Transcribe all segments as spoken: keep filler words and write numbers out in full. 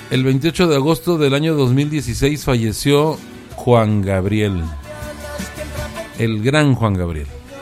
El veintiocho de agosto del año dos mil dieciséis falleció Juan Gabriel, el gran Juan Gabriel.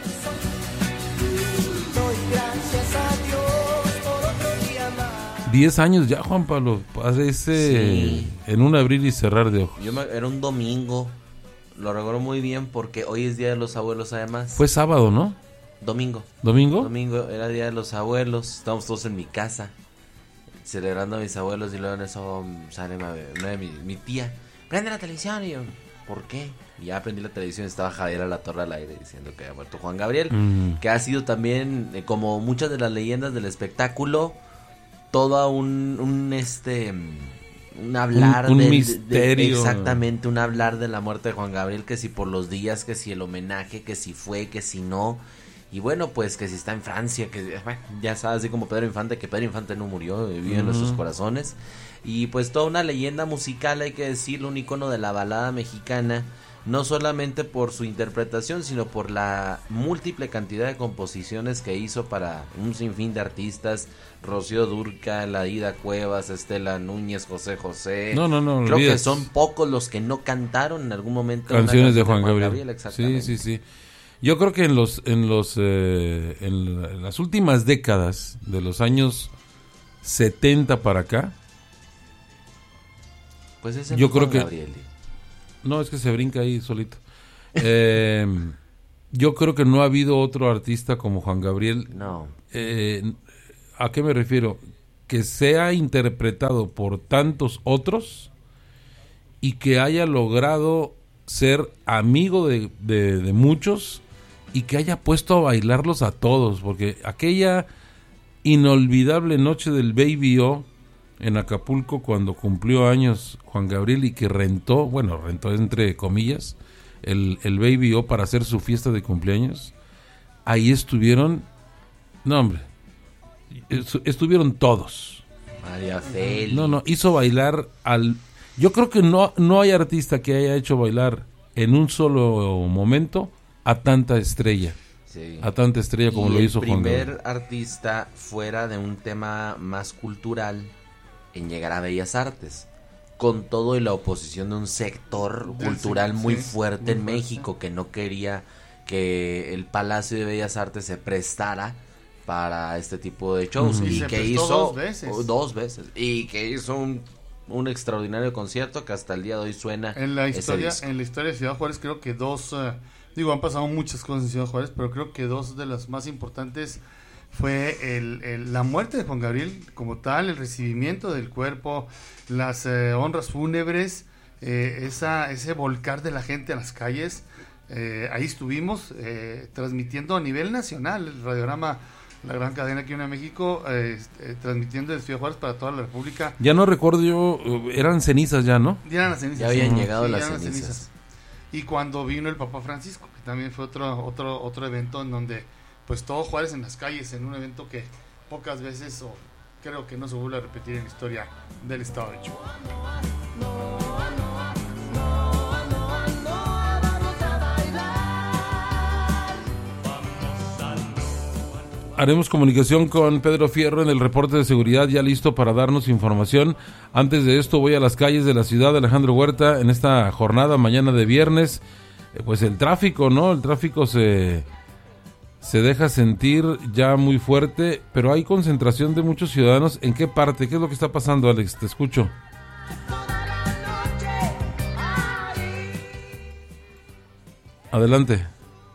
Diez años ya, Juan Pablo, parece sí. En un abrir y cerrar de ojos. Yo me, era un domingo, lo recuerdo muy bien porque hoy es Día de los Abuelos además. Fue sábado, ¿no? Domingo. ¿Domingo? Domingo, era Día de los Abuelos, estábamos todos en mi casa, celebrando a mis abuelos y luego en eso sale mi, mi, mi tía, prende la televisión y yo, ¿por qué? Y ya prendí la televisión, estaba Javier a la Torre al aire diciendo que había muerto Juan Gabriel, mm. que ha sido también, eh, como muchas de las leyendas del espectáculo, todo un, un este, un hablar un, un del, misterio. De, exactamente, un hablar de la muerte de Juan Gabriel, que si por los días, que si el homenaje, que si fue, que si no. Y bueno, pues que si está en Francia, que bueno, ya sabes, así como Pedro Infante, que Pedro Infante no murió, vive uh-huh. en nuestros corazones. Y pues toda una leyenda musical, hay que decirlo, un icono de la balada mexicana, no solamente por su interpretación, sino por la múltiple cantidad de composiciones que hizo para un sinfín de artistas, Rocío Dúrcal, Aida Cuevas, Estela Núñez, José José. No, no, no. Creo olvides. que son pocos los que no cantaron en algún momento canciones de Juan, de Juan Gabriel. Gabriel exactamente. Sí, sí, sí. Yo creo que en los en los eh, en las últimas décadas de los años setenta para acá, pues ese yo creo Juan que Gabriel. No, es que se brinca ahí solito. Eh, yo creo que no ha habido otro artista como Juan Gabriel. No. Eh, ¿A qué me refiero? Que sea interpretado por tantos otros y que haya logrado ser amigo de, de, de muchos y que haya puesto a bailarlos a todos, porque aquella inolvidable noche del Baby O en Acapulco cuando cumplió años Juan Gabriel y que rentó, bueno, rentó entre comillas, el, el Baby O para hacer su fiesta de cumpleaños, ahí estuvieron, no hombre, estuvieron todos. María Félix. No, no, hizo bailar al... Yo creo que no, no hay artista que haya hecho bailar en un solo momento a tanta estrella. Sí. A tanta estrella como y lo hizo Juan Gabriel. El primer artista fuera de un tema más cultural en llegar a Bellas Artes, con todo y la oposición de un sector Del cultural sí, muy fuerte muy en fuerte. México, que no quería que el Palacio de Bellas Artes se prestara para este tipo de shows. Uh-huh. Y, y que hizo dos veces. dos veces y que hizo un, un extraordinario concierto que hasta el día de hoy suena en la historia en la historia de Ciudad Juárez. Creo que dos uh, digo han pasado muchas cosas en Ciudad Juárez, pero creo que dos de las más importantes fue el, el, la muerte de Juan Gabriel como tal, el recibimiento del cuerpo, las eh, honras fúnebres, eh, esa ese volcar de la gente a las calles. Eh, ahí estuvimos eh, transmitiendo a nivel nacional el radiograma, la gran cadena aquí en México, eh, eh, transmitiendo desde Ciudad Juárez para toda la República. Ya no recuerdo yo, eran cenizas ya, ¿no? Ya eran las cenizas. Ya habían sí, llegado sí, las, las cenizas. cenizas. Y cuando vino el Papa Francisco, que también fue otro otro otro evento en donde pues todo Juárez en las calles, en un evento que pocas veces o creo que no se vuelve a repetir en la historia del estado de Chihuahua. Haremos comunicación con Pedro Fierro en el reporte de seguridad, ya listo para darnos información. Antes de esto voy a las calles de la ciudad de Alejandro Huerta en esta jornada mañana de viernes. Eh, pues el tráfico, ¿no? El tráfico se, se deja sentir ya muy fuerte, pero hay concentración de muchos ciudadanos. ¿En qué parte? ¿Qué es lo que está pasando, Alex? Te escucho. Adelante.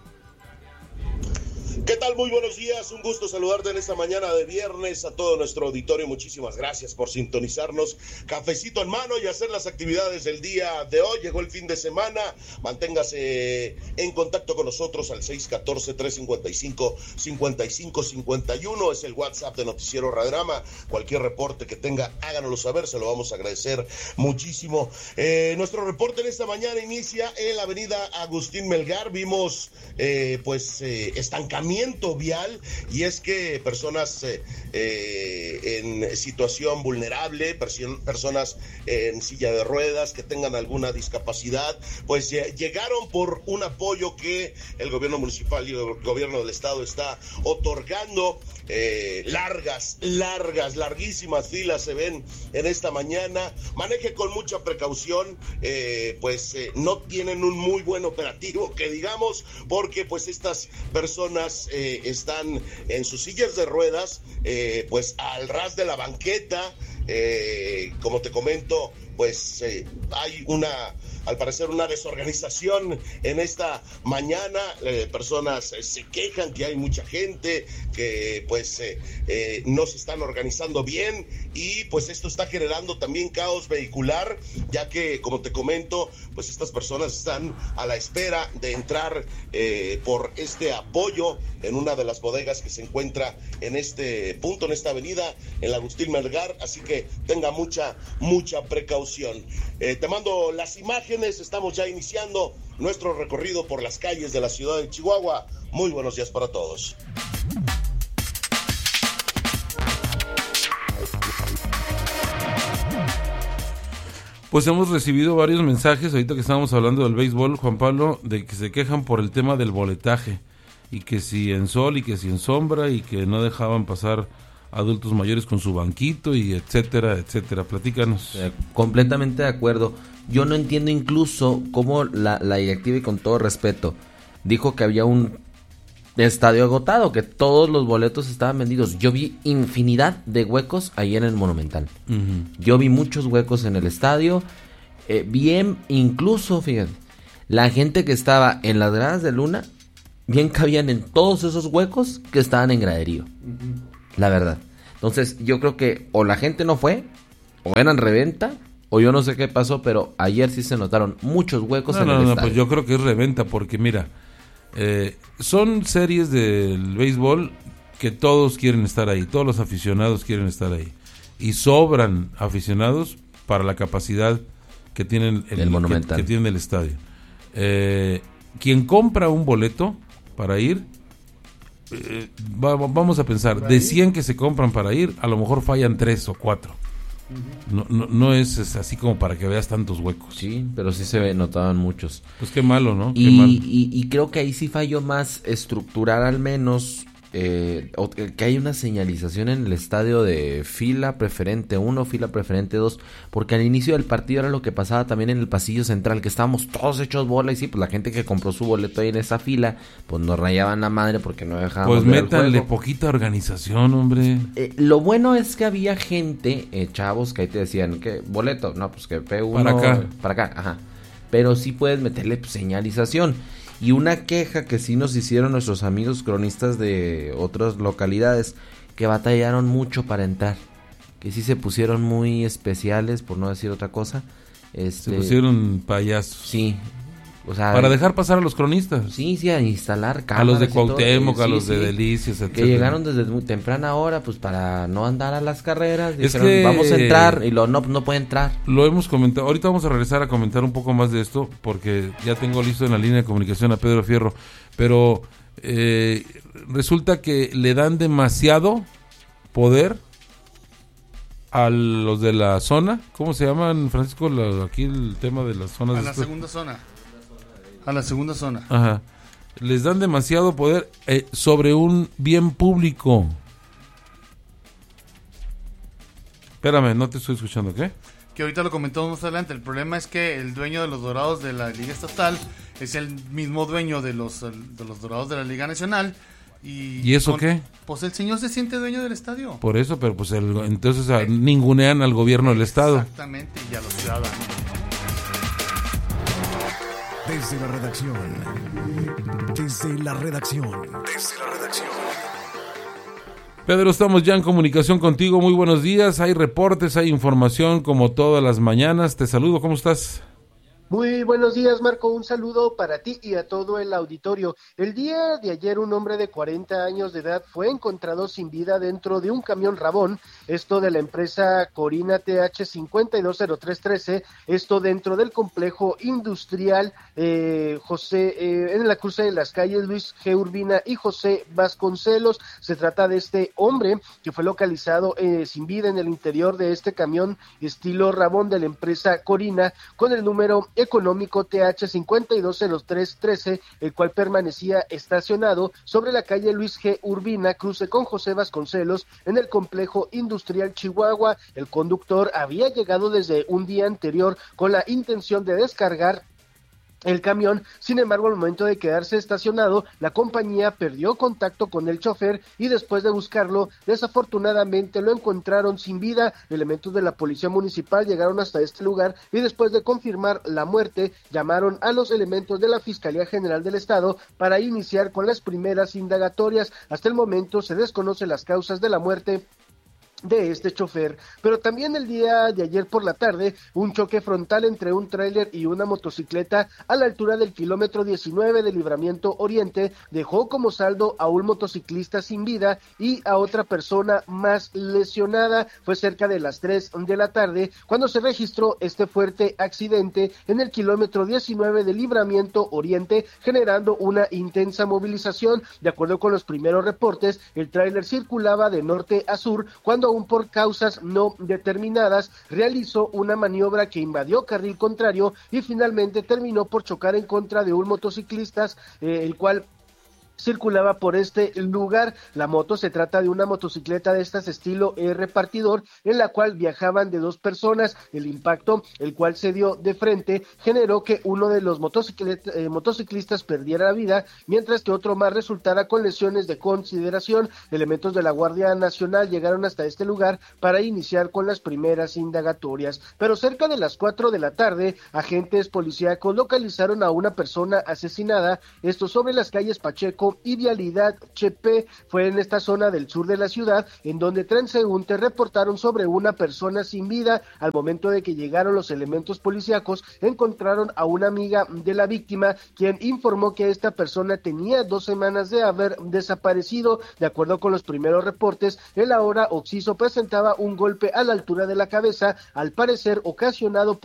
¿Qué tal? Muy buenos días, un gusto saludarte en esta mañana de viernes a todo nuestro auditorio, muchísimas gracias por sintonizarnos, cafecito en mano y hacer las actividades del día de hoy, llegó el fin de semana, manténgase en contacto con nosotros al seis uno cuatro, tres cinco cinco, cinco cinco cinco uno, es el WhatsApp de Noticiero Radiograma, cualquier reporte que tenga, háganoslo saber, se lo vamos a agradecer muchísimo. Eh, nuestro reporte en esta mañana inicia en la avenida Agustín Melgar, vimos eh, pues eh, estancamiento accidentamiento vial, y es que personas eh, eh, en situación vulnerable, perso- personas en silla de ruedas que tengan alguna discapacidad, pues eh, llegaron por un apoyo que el gobierno municipal y el gobierno del estado está otorgando. Eh, largas, largas, larguísimas filas se ven en esta mañana. Maneje con mucha precaución, eh, pues eh, no tienen un muy buen operativo, que digamos, porque pues estas personas eh, están en sus sillas de ruedas, eh, pues al ras de la banqueta. Eh, como te comento, pues eh, hay una, al parecer, una desorganización en esta mañana. Eh, personas eh, se quejan que hay mucha gente, que pues eh, eh, no se están organizando bien, y pues esto está generando también caos vehicular, ya que, como te comento, pues estas personas están a la espera de entrar eh, por este apoyo en una de las bodegas que se encuentra en este punto, en esta avenida, en la Agustín Melgar, así que tenga mucha, mucha precaución. Eh, te mando las imágenes, estamos ya iniciando nuestro recorrido por las calles de la ciudad de Chihuahua. Muy buenos días para todos. Pues hemos recibido varios mensajes, ahorita que estábamos hablando del béisbol, Juan Pablo, de que se quejan por el tema del boletaje, y que si en sol y que si en sombra, y que no dejaban pasar adultos mayores con su banquito, y etcétera, etcétera. Platícanos. Eh, completamente de acuerdo. Yo no entiendo incluso cómo la, la directiva, y con todo respeto, dijo que había un estadio agotado, que todos los boletos estaban vendidos. Yo vi infinidad de huecos ahí en el Monumental. Uh-huh. Yo vi muchos huecos en el estadio. Eh, bien, incluso, fíjate, la gente que estaba en las gradas de Luna, bien cabían en todos esos huecos que estaban en graderío. Uh-huh. La verdad. Entonces, yo creo que o la gente no fue, o eran reventa, o yo no sé qué pasó, pero ayer sí se notaron muchos huecos no, en no, el no, estadio. Pues yo creo que es reventa, porque mira, eh, son series del béisbol que todos quieren estar ahí, todos los aficionados quieren estar ahí, y sobran aficionados para la capacidad que tienen el, el Monumental. Que, que tiene el estadio. Eh, quien compra un boleto para ir, eh, va, vamos a pensar, de cien que se compran para ir, a lo mejor fallan tres o cuatro. No, no, no es, es así como para que veas tantos huecos. Sí, pero sí se notaban muchos. Pues qué malo, ¿no? Y, qué malo. y, y creo que ahí sí falló más estructurar al menos, eh, o que hay una señalización en el estadio de fila preferente uno, fila preferente dos, porque al inicio del partido era lo que pasaba también en el pasillo central, que estábamos todos hechos bola, y sí, pues la gente que compró su boleto ahí en esa fila, pues nos rayaban la madre porque no dejábamos Pues ver el métanle juego. poquita organización, hombre. Eh, lo bueno es que había gente, eh, chavos, que ahí te decían, que boleto, no, pues que P uno, Para acá. Para acá, ajá. Pero sí puedes meterle pues, señalización. Y una queja que sí nos hicieron nuestros amigos cronistas de otras localidades, que batallaron mucho para entrar. Que sí se pusieron muy especiales, por no decir otra cosa. Este, Se pusieron payasos. Sí. O sea, para dejar pasar a los cronistas. Sí, sí, a instalar cámaras. A los de y todo. Cuauhtémoc, a Sí, los de sí. Delicias, Que etcétera. llegaron desde muy temprana hora, pues para no andar a las carreras. Es Dijeron, que- vamos a entrar, y lo no, no puede entrar. Lo hemos comentado. Ahorita vamos a regresar a comentar un poco más de esto, porque ya tengo listo en la línea de comunicación a Pedro Fierro. Pero eh, resulta que le dan demasiado poder a los de la zona. ¿Cómo se llaman, Francisco? La- aquí el tema de las zonas. A de la esto. segunda zona. A la segunda zona. Ajá. Les dan demasiado poder eh, sobre un bien público. Espérame, no te estoy escuchando, ¿qué? Que ahorita lo comentamos más adelante. El problema es que el dueño de los Dorados de la Liga Estatal es el mismo dueño de los, de los Dorados de la Liga Nacional. ¿Y, ¿Y eso con- qué? Pues el señor se siente dueño del estadio. Por eso, pero pues el- entonces a- ningunean al gobierno del estado. Exactamente, y a los ciudadanos. Desde la redacción. Desde la redacción. Desde la redacción. Pedro, estamos ya en comunicación contigo. Muy buenos días. Hay reportes, hay información como todas las mañanas. Te saludo, ¿cómo estás? Muy buenos días, Marco. Un saludo para ti y a todo el auditorio. El día de ayer, un hombre de cuarenta años de edad fue encontrado sin vida dentro de un camión Rabón, esto de la empresa Corina T H cinco dos cero tres uno tres, esto dentro del complejo industrial eh, José, eh, en la cruce de las calles Luis G. Urbina y José Vasconcelos. Se trata de este hombre que fue localizado eh, sin vida en el interior de este camión estilo Rabón de la empresa Corina, con el número económico T H cinco dos cero tres uno tres, el cual permanecía estacionado sobre la calle Luis G. Urbina, cruce con José Vasconcelos, en el complejo industrial Chihuahua. El conductor había llegado desde un día anterior con la intención de descargar el camión. Sin embargo, al momento de quedarse estacionado, la compañía perdió contacto con el chofer y después de buscarlo, desafortunadamente lo encontraron sin vida. Elementos de la policía municipal llegaron hasta este lugar y después de confirmar la muerte, llamaron a los elementos de la Fiscalía General del Estado para iniciar con las primeras indagatorias. Hasta el momento se desconocen las causas de la muerte de este chofer, pero también el día de ayer por la tarde, un choque frontal entre un tráiler y una motocicleta a la altura del kilómetro diecinueve de Libramiento Oriente dejó como saldo a un motociclista sin vida y a otra persona más lesionada. Fue cerca de las tres de la tarde cuando se registró este fuerte accidente en el kilómetro diecinueve de Libramiento Oriente, generando una intensa movilización. De acuerdo con los primeros reportes, el tráiler circulaba de norte a sur cuando aún por causas no determinadas realizó una maniobra que invadió carril contrario y finalmente terminó por chocar en contra de un motociclista, eh, el cual circulaba por este lugar. La moto se trata de una motocicleta de estas estilo eh, repartidor, en la cual viajaban de dos personas. El impacto, el cual se dio de frente, generó que uno de los motociclet- eh, motociclistas perdiera la vida, mientras que otro más resultara con lesiones de consideración. Elementos de la Guardia Nacional llegaron hasta este lugar para iniciar con las primeras indagatorias. Pero cerca de las cuatro de la tarde, agentes policíacos localizaron a una persona asesinada, esto sobre las calles Pacheco y Vialidad Chepe. Fue en esta zona del sur de la ciudad en donde transeúntes reportaron sobre una persona sin vida. Al momento de que llegaron los elementos policíacos, encontraron a una amiga de la víctima, quien informó que esta persona tenía dos semanas de haber desaparecido. De acuerdo con los primeros reportes, el ahora occiso presentaba un golpe a la altura de la cabeza, al parecer ocasionado por